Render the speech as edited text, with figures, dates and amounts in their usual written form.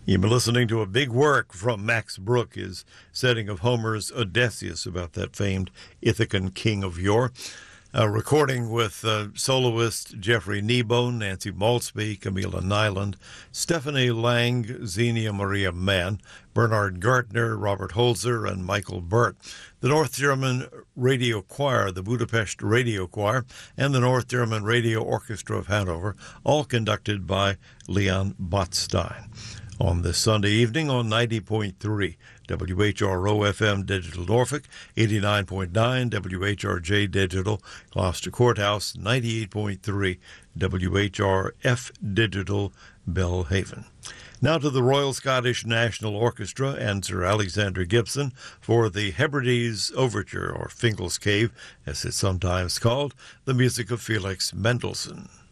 You've been listening to a big work from Max Bruch, his setting of Homer's Odysseus about that famed Ithacan king of yore. A recording with soloist Jeffrey Kneebone, Nancy Maltzby, Camila Nyland, Stephanie Lang, Xenia Maria Mann, Bernard Gartner, Robert Holzer, and Michael Burt. The North German Radio Choir, the Budapest Radio Choir, and the North German Radio Orchestra of Hanover, all conducted by Leon Botstein. On this Sunday evening on 90.3 WHRO-FM Digital Norfolk, 89.9 WHRJ Digital Gloucester Courthouse, 98.3 WHRF Digital Belhaven. Now to the Royal Scottish National Orchestra and Sir Alexander Gibson for the Hebrides Overture, or Fingal's Cave, as it's sometimes called, the music of Felix Mendelssohn.